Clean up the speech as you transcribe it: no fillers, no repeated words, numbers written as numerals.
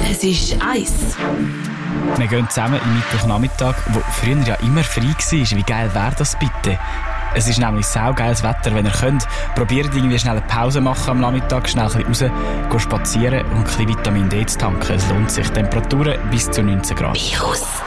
Es ist Eis. Wir gehen zusammen im Mittwochnachmittag, wo früher ja immer frei war. Wie geil wäre das bitte? Es ist nämlich saugeiles Wetter, wenn ihr könnt. Probiert irgendwie schnell eine Pause machen am Nachmittag, schnell ein bisschen raus, gehen spazieren und ein bisschen Vitamin D zu tanken. Es lohnt sich. Temperaturen bis zu 19 Grad. Virus.